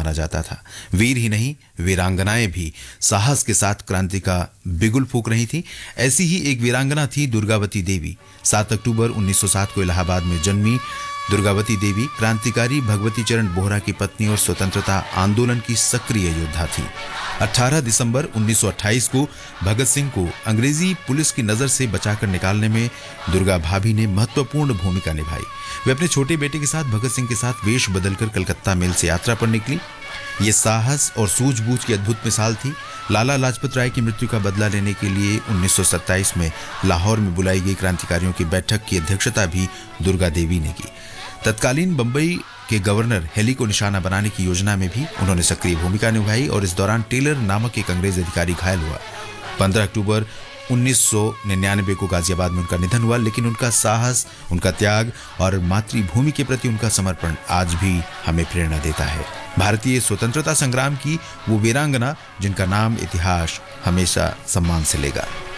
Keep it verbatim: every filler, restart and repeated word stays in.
माना जाता था। वीर ही नहीं, वीरांगनाएं भी साहस के साथ क्रांति का बिगुल फूंक रही थी। ऐसी ही एक वीरांगना थी दुर्गावती देवी। सात अक्टूबर उन्नीस सौ सात को इलाहाबाद में जन्मी दुर्गावती देवी क्रांतिकारी भगवती चरण बोहरा की पत्नी और स्वतंत्रता आंदोलन की सक्रिय योद्धा थी। अठारह दिसंबर उन्नीस सौ अट्ठाईस को भगत सिंह को अंग्रेजी पुलिस की नजर से बचाकर निकालने में दुर्गा भाभी ने महत्वपूर्ण भूमिका निभाई। वे अपने छोटे बेटे के साथ भगत सिंह के साथ वेश बदलकर कलकत्ता मेल से यात्रा पर निकली। ये साहस और सूझबूझ की अद्भुत मिसाल थी। लाला लाजपत राय की मृत्यु का बदला लेने के लिए उन्नीस सौ सत्ताईस में लाहौर में बुलाई गई क्रांतिकारियों की बैठक की अध्यक्षता भी दुर्गा देवी ने की। तत्कालीन बंबई के गवर्नर हेली को निशाना बनाने की योजना में भी उन्होंने सक्रिय भूमिका निभाई और इस दौरान टेलर नामक एक अंग्रेज अधिकारी घायल हुआ। पंद्रह अक्टूबर उन्नीस सौ निन्यानवे को गाजियाबाद में उनका निधन हुआ, लेकिन उनका साहस, उनका त्याग और मातृभूमि के प्रति उनका समर्पण आज भी हमें प्रेरणा देता है। भारतीय स्वतंत्रता संग्राम की वो वीरांगना जिनका नाम इतिहास हमेशा सम्मान से लेगा।